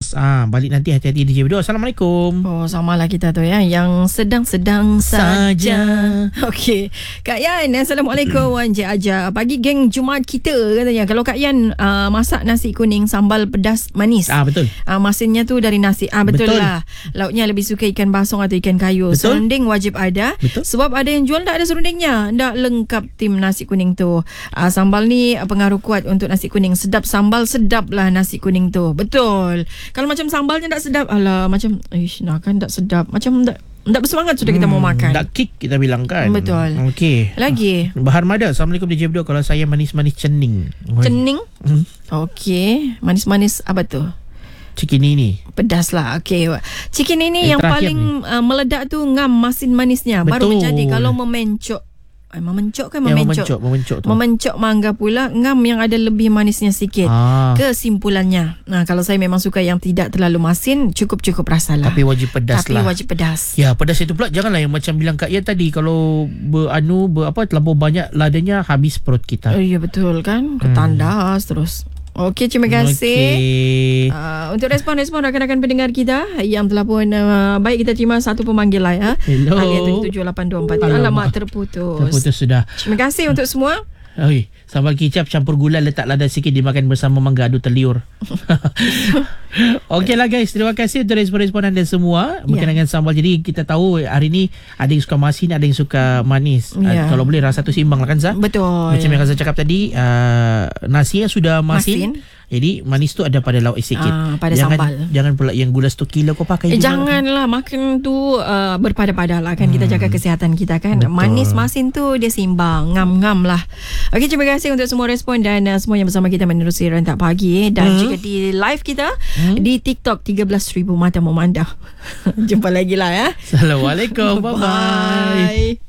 panas. Balik nanti hati-hati DJ Bedo. Assalamualaikum. Oh, samalah kita tu ya, yang sedang-sedang saja. Okey. Kak Yan, Assalamualaikum. Encik Aja. Pagi geng Jumaat kita katanya. Kalau Kak Yan masak nasi kuning sambal pedas manis. Betul. Masinnya tu dari nasi. Betul lah. Lauknya lebih suka ikan basong atau ikan kayu. Betul. Serunding wajib ada. Betul. Sebab ada yang jual tak ada serundingnya. Tak lengkap tim nasi kuning tu. Sambal ni pengaruh kuat untuk nasi kuning. Sedap sambal, sedap lah nasi kuning tu. Betul. Kalau macam sambalnya tak sedap, alah macam nak kan tak sedap. Macam tak bersemangat sudah kita mau makan. Tak kick kita bilang kan. Betul. Okey. Lagi Bahar Mada. Assalamualaikum DJ Bedo. Kalau saya manis-manis cening. cening. Okey. Manis-manis apa tu? Cikini ni. Pedas lah. Okey. Chicken ini yang paling meledak tu ngam masin manisnya. Baru Betul. menjadi. Kalau memencok Memencok tu. Memencok mangga pula ngam yang ada lebih manisnya sikit. Kesimpulannya, kalau saya memang suka yang tidak terlalu masin, cukup rasalah. Tapi wajib pedas lah. Wajib pedas. Ya, pedas itu pula janganlah yang macam bilang Kak Ya tadi, kalau terlampau banyak ladanya habis perut kita. Ya betul kan. Ketandas terus. Okey, terima kasih. Untuk respon-respon rakan-rakan pendengar kita yang telah pun baik, kita terima satu pemanggilan ya. Hello. 7824. Alamak, terputus sudah. Terima kasih untuk semua. Sambal kicap campur gula, letak lada sikit, dimakan bersama mangga adu terliur. Okeylah guys, terima kasih untuk respon-respon anda semua berkenaan dengan sambal. Jadi kita tahu hari ni ada yang suka masin, ada yang suka manis. Kalau boleh rasa tu seimbang lah kan Zah? Betul. Macam yang Zah cakap tadi, nasinya sudah masin. Jadi manis tu ada pada lauk sikit. Pada sambal. Jangan pula yang gula 1 kilo kau pakai. Janganlah makan tu berpada-pada lah kan. Kita jaga kesihatan kita kan. Betul. Manis masin tu dia seimbang. Ngam-ngam lah. Okey, terima kasih untuk semua respon dan semua yang bersama kita menerusi Rentak Pagi. Dan juga di live kita di TikTok 13,000 mata memandang. Jumpa lagi lah ya. Assalamualaikum. Bye-bye.